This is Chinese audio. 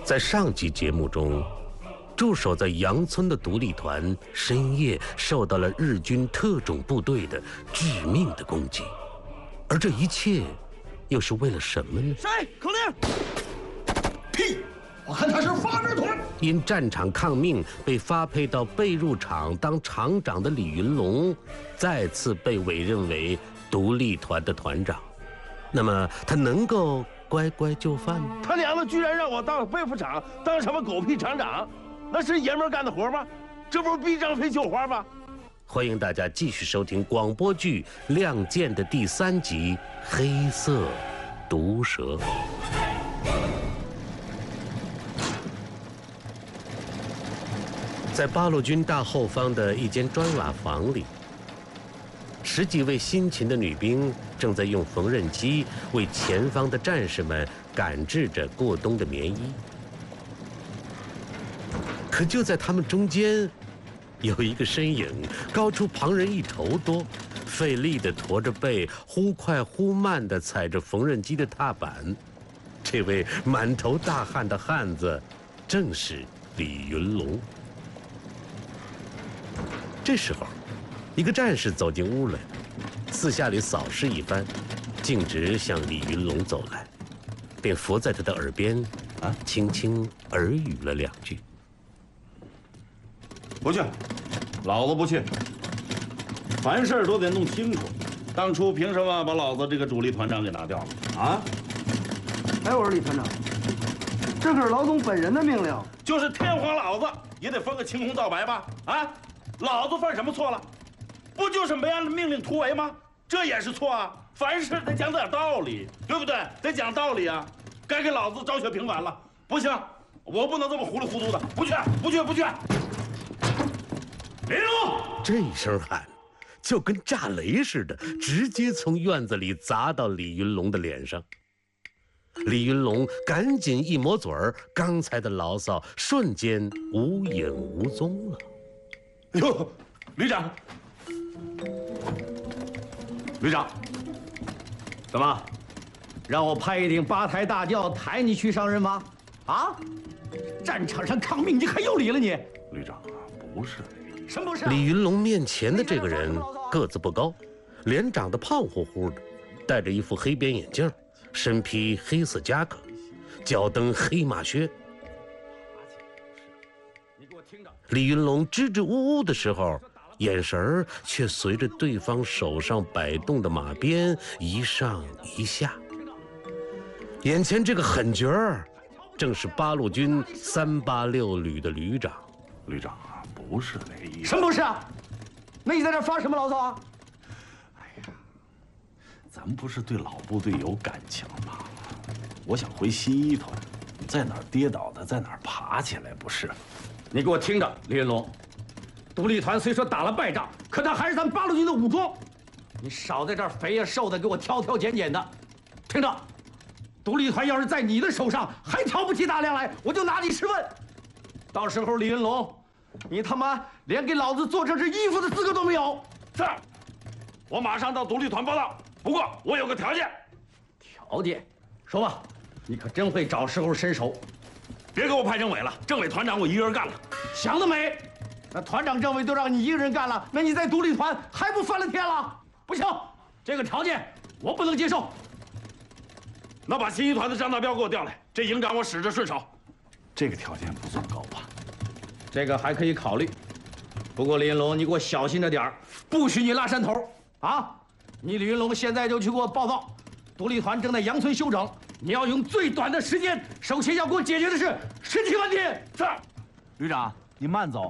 在上集节目中，驻守在杨村的独立团深夜受到了日军特种部队的致命的攻击，而这一切又是为了什么呢？ 谁？口令！屁！我看他是发日团。 因战场抗命被发配到备入厂当厂长的李云龙，再次被委任为独立团的团长。那么他能够乖乖就范吗？ 他娘的居然让我当备副厂，当什么狗屁厂长？那是爷们干的活吗？这不是逼张飞绣花吗？ 欢迎大家继续收听广播剧《亮剑》的第3集《黑色毒蛇》。在八路军大后方的一间砖瓦房里，10几位辛勤的女兵正在用缝纫机为前方的战士们赶制着过冬的棉衣。可就在他们中间，有一个身影高出旁人1头多，费力地驼着背，忽快忽慢地踩着缝纫机的踏板。这位满头大汗的汉子，正是李云龙。这时候，一个战士走进屋来，四下里扫视一番，径直向李云龙走来，便伏在他的耳边，轻轻耳语了2句。 不去，老子不去。凡事都得弄清楚。当初凭什么把老子这个主力团长给拿掉了啊？ 哎，我说李团长，这可是老总本人的命令。 就是天皇老子也得分个青红皂白吧？啊，老子犯什么错了？不就是没按命令突围吗？这也是错啊！凡事得讲点道理，对不对？得讲道理啊！该给老子昭雪平反了。不行，我不能这么糊里糊涂的。不去，不去，不去！林龙， 这一声喊，就跟炸雷似的，直接从院子里砸到李云龙的脸上。李云龙赶紧一抹嘴儿，刚才的牢骚瞬间无影无踪了。 哟，旅长，旅长， 怎么，让我派一顶8抬大轿抬你去上任吗？啊，战场上抗命你还有理了你？ 旅长啊，不是。 什么不是？ 李云龙面前的这个人个子不高，脸长得胖乎乎的，戴着一副黑边眼镜，身披黑色夹克，脚蹬黑马靴。李云龙支支吾吾的时候，眼神儿却随着对方手上摆动的马鞭一上一下。眼前这个狠角儿，正是八路军386旅的旅长。 旅长啊，不是那个意思。 什么不是啊？那你在这发什么牢骚啊？ 哎呀，咱们不是对老部队有感情吗？我想回新一团，在哪儿跌倒的，在哪儿爬起来，不是？ 你给我听着，李云龙，独立团虽说打了败仗，可他还是咱们八路军的武装。你少在这儿肥呀瘦的给我挑挑拣拣的。听着，独立团要是在你的手上还挑不起大梁来，我就拿你试问。到时候李云龙，你他妈连给老子做这身衣服的资格都没有。 是，我马上到独立团报道。不过我有个条件。 条件？说吧，你可真会找时候伸手。 别给我派政委了，政委团长我一个人干了。 想得美！那团长、政委都让你一个人干了，那你在独立团还不翻了天了？不行，这个条件我不能接受。 那把新一团的张大彪给我调来，这营长我使着顺手。这个条件不算高吧？ 这个还可以考虑。不过李云龙，你给我小心着点儿，不许你拉山头啊！你李云龙现在就去给我报告，独立团正在杨村休整，你要用最短的时间，首先要给我解决的是尸体问题。 是， 旅长，您慢走。